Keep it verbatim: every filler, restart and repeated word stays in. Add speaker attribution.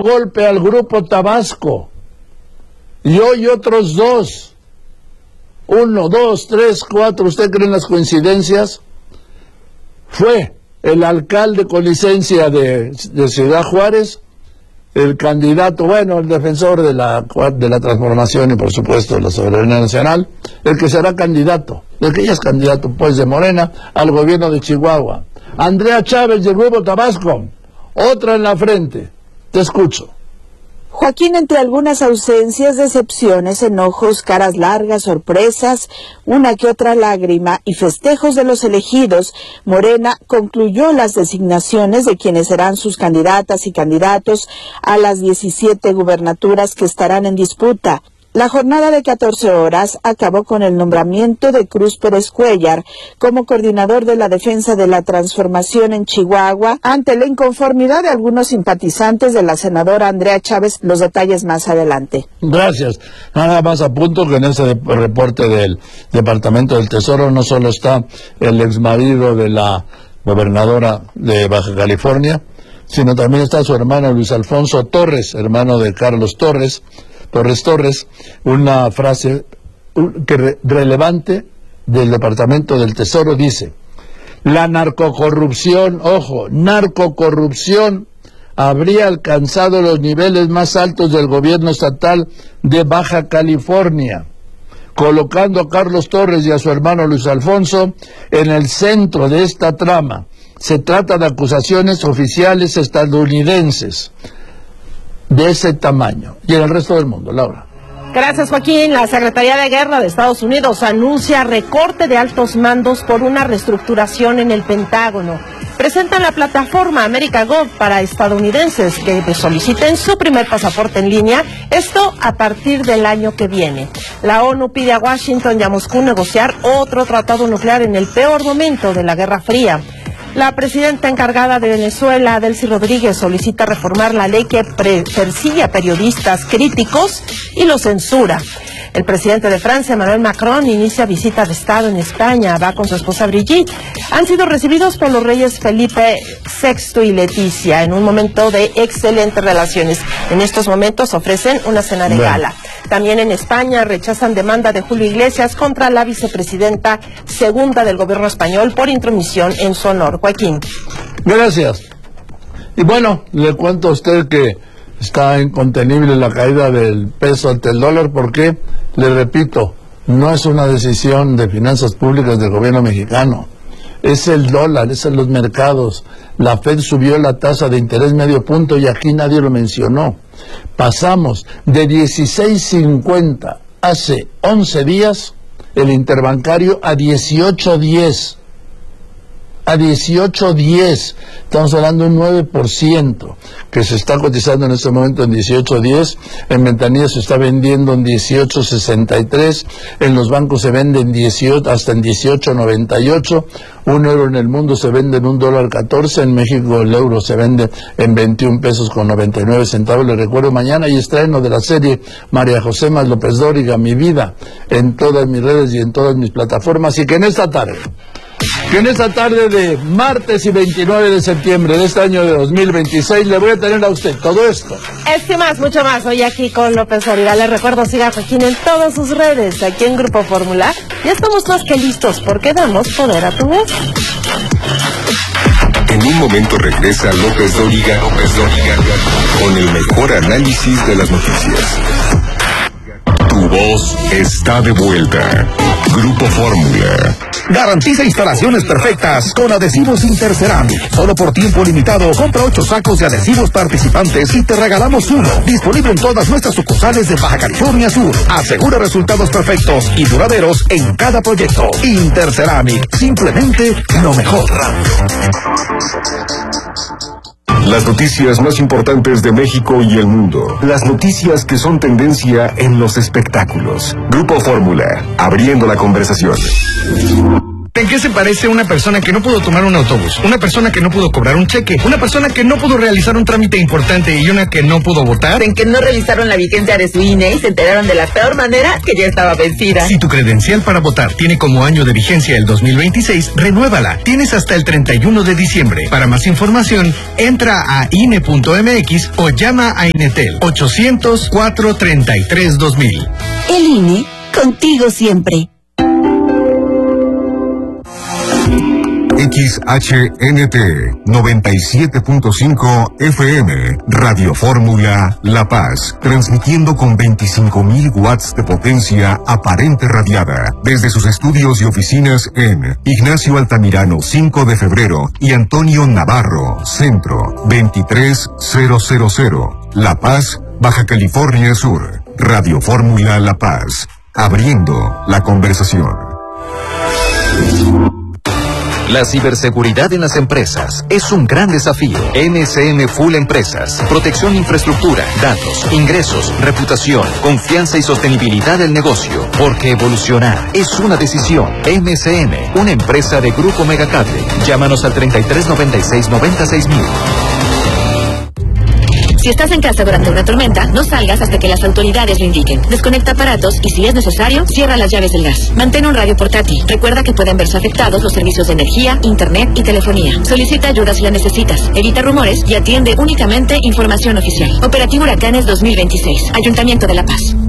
Speaker 1: golpe al Grupo Tabasco. Y hoy otros dos. Uno, dos, tres, cuatro. ¿Usted cree en las coincidencias? Fue el alcalde con licencia de, de Ciudad Juárez, el candidato, bueno, el defensor de la, de la transformación y por supuesto de la soberanía nacional, el que será candidato, el que ya es candidato pues de Morena al gobierno de Chihuahua. Andrea Chávez del Grupo Tabasco, otra en la frente. Te escucho.
Speaker 2: Joaquín, entre algunas ausencias, decepciones, enojos, caras largas, sorpresas, una que otra lágrima y festejos de los elegidos, Morena concluyó las designaciones de quienes serán sus candidatas y candidatos a las diecisiete gubernaturas que estarán en disputa. La jornada de catorce horas acabó con el nombramiento de Cruz Pérez Cuellar como coordinador de la defensa de la transformación en Chihuahua ante la inconformidad de algunos simpatizantes de la senadora Andrea Chávez. Los detalles más adelante.
Speaker 1: Gracias. Nada más apunto que en ese reporte del Departamento del Tesoro no solo está el exmarido de la gobernadora de Baja California, sino también está su hermano Luis Alfonso Torres, hermano de Carlos Torres, Torres Torres, una frase que re relevante del Departamento del Tesoro dice: la narcocorrupción, ojo, narcocorrupción habría alcanzado los niveles más altos del gobierno estatal de Baja California, colocando a Carlos Torres y a su hermano Luis Alfonso en el centro de esta trama. Se trata de acusaciones oficiales estadounidenses de ese tamaño. Y en el resto del mundo, Laura.
Speaker 3: Gracias, Joaquín. La Secretaría de Guerra de Estados Unidos anuncia recorte de altos mandos por una reestructuración en el Pentágono. Presentan la plataforma AmericaGov para estadounidenses que soliciten su primer pasaporte en línea, esto a partir del año que viene. La ONU pide a Washington y a Moscú negociar otro tratado nuclear en el peor momento de la Guerra Fría. La presidenta encargada de Venezuela, Delcy Rodríguez, solicita reformar la ley que persigue a periodistas críticos y los censura. El presidente de Francia, Emmanuel Macron, inicia visita de Estado en España. Va con su esposa Brigitte. Han sido recibidos por los reyes Felipe sexto y Leticia en un momento de excelentes relaciones. En estos momentos ofrecen una cena de gala. También en España rechazan demanda de Julio Iglesias contra la vicepresidenta segunda del gobierno español por intromisión en su honor. Joaquín.
Speaker 1: Gracias. Y bueno, le cuento a usted que está incontenible la caída del peso ante el dólar porque, le repito, no es una decisión de finanzas públicas del gobierno mexicano. Es el dólar, es en los mercados. La Fed subió la tasa de interés medio punto y aquí nadie lo mencionó. Pasamos de dieciséis cincuenta hace once días el interbancario a dieciocho diez. A dieciocho diez, estamos hablando de un nueve por ciento, que se está cotizando en este momento en dieciocho diez, en ventanillas se está vendiendo en dieciocho sesenta y tres, en los bancos se vende en dieciocho, hasta en dieciocho noventa y ocho, un euro en el mundo se vende en un dólar catorce, en México el euro se vende en veintiún pesos con noventa y nueve centavos. Les recuerdo, mañana hay estreno de la serie María José Más López Dóriga, Mi Vida, en todas mis redes y en todas mis plataformas, y que en esta tarde que en esta tarde de martes y veintinueve de septiembre de este año de dos mil veintiséis le voy a tener a usted todo esto.
Speaker 3: Este más, mucho más, hoy aquí con López Dóriga. Les recuerdo, siga a Joaquín en todas sus redes, aquí en Grupo Fórmula. Ya estamos más que listos porque damos poder a tu voz.
Speaker 4: En un momento regresa López Dóriga, López Dóriga, con el mejor análisis de las noticias. Tu voz está de vuelta. Grupo Fórmula.
Speaker 5: Garantiza instalaciones perfectas con adhesivos Interceramic. Solo por tiempo limitado, compra ocho sacos de adhesivos participantes y te regalamos uno. Disponible en todas nuestras sucursales de Baja California Sur. Asegura resultados perfectos y duraderos en cada proyecto. Interceramic, simplemente lo mejor.
Speaker 4: Las noticias más importantes de México y el mundo. Las noticias que son tendencia en los espectáculos. Grupo Fórmula, abriendo la conversación.
Speaker 6: ¿En qué se parece una persona que no pudo tomar un autobús? Una persona que no pudo cobrar un cheque, una persona que no pudo realizar un trámite importante y una que no pudo votar.
Speaker 7: En que no revisaron la vigencia de su I N E y se enteraron de la peor manera que ya estaba vencida.
Speaker 6: Si tu credencial para votar tiene como año de vigencia el dos mil veintiséis, renuévala. Tienes hasta el treinta y uno de diciembre. Para más información, entra a I N E punto M X o llama a Inetel ochocientos, cuatrocientos treinta y tres, dos mil.
Speaker 8: El I N E, contigo siempre.
Speaker 4: X H N T noventa y siete punto cinco F M, Radio Fórmula La Paz, transmitiendo con veinticinco mil watts de potencia aparente radiada desde sus estudios y oficinas en Ignacio Altamirano cinco de febrero y Antonio Navarro, Centro veintitrés mil, La Paz, Baja California Sur. Radio Fórmula La Paz, abriendo la conversación.
Speaker 9: La ciberseguridad en las empresas es un gran desafío. N S M Full Empresas. Protección, infraestructura, datos, ingresos, reputación, confianza y sostenibilidad del negocio. Porque evolucionar es una decisión. N S M, una empresa de Grupo Megacable. Llámanos al treinta y tres noventa y seis noventa y seis mil.
Speaker 8: Si estás en casa durante una tormenta, no salgas hasta que las autoridades lo indiquen. Desconecta aparatos y, si es necesario, cierra las llaves del gas. Mantén un radio portátil. Recuerda que pueden verse afectados los servicios de energía, internet y telefonía. Solicita ayuda si la necesitas. Evita rumores y atiende únicamente información oficial. Operativo Huracanes dos mil veintiséis. Ayuntamiento de La Paz.